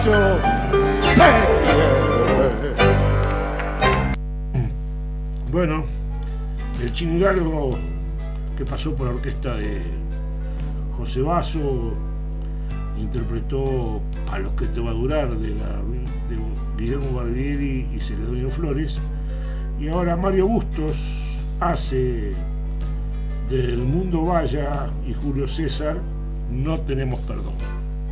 mucho te quiere. Bueno, el Chino Hidalgo, que pasó por la orquesta de José Basso, interpretó A los que te va a durar de Guillermo Barbieri y Celedonio Flores, y ahora Mario Bustos hace del Mundo Vaya y Julio César No tenemos perdón.